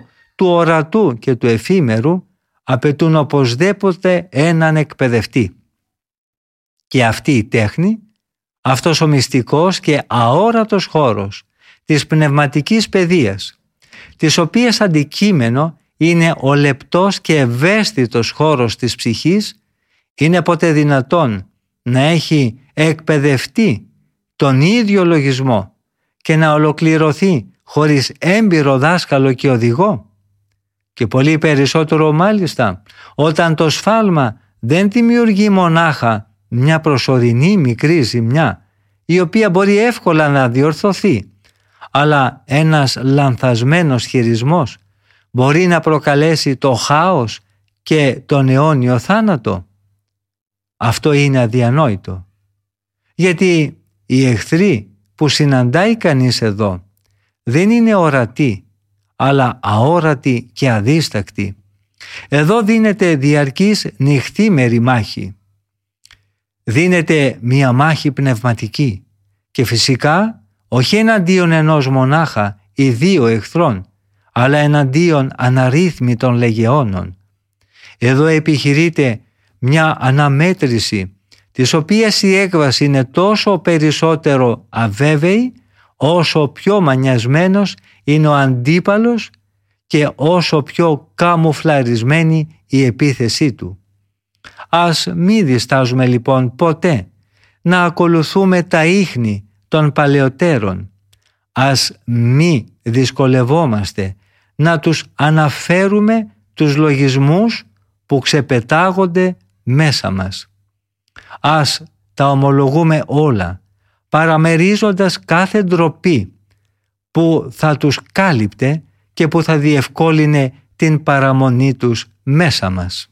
του ορατού και του εφήμερου απαιτούν οπωσδήποτε έναν εκπαιδευτή. Και αυτή η τέχνη, αυτός ο μυστικός και αόρατος χώρος της πνευματικής παιδείας, της οποίας αντικείμενο είναι ο λεπτός και ευαίσθητος χώρος της ψυχής, είναι ποτέ δυνατόν να έχει εκπαιδευτεί τον ίδιο λογισμό και να ολοκληρωθεί χωρίς έμπειρο δάσκαλο και οδηγό? Και πολύ περισσότερο μάλιστα όταν το σφάλμα δεν δημιουργεί μονάχα μια προσωρινή μικρή ζημιά, η οποία μπορεί εύκολα να διορθωθεί, αλλά ένας λανθασμένος χειρισμός μπορεί να προκαλέσει το χάος και τον αιώνιο θάνατο. Αυτό είναι αδιανόητο, γιατί οι εχθροί που συναντάει κανείς εδώ δεν είναι ορατοί, αλλά αόρατοι και αδίστακτοι. Εδώ δίνεται διαρκής νυχθήμερη μάχη. Δίνεται μία μάχη πνευματική και φυσικά όχι εναντίον ενός μονάχα ή δύο εχθρών, αλλά εναντίον αναρρύθμιτων λεγεώνων. Εδώ επιχειρείται μια αναμέτρηση, της οποίας η έκβαση είναι τόσο περισσότερο αβέβαιη, όσο πιο μανιασμένος είναι ο αντίπαλος και όσο πιο καμουφλαρισμένη η επίθεσή του. Ας μη διστάζουμε λοιπόν ποτέ να ακολουθούμε τα ίχνη των παλαιότερων. Ας μη δυσκολευόμαστε να τους αναφέρουμε τους λογισμούς που ξεπετάγονται μέσα μας. Ας τα ομολογούμε όλα, παραμερίζοντας κάθε ντροπή που θα τους κάλυπτε και που θα διευκόλυνε την παραμονή τους μέσα μας.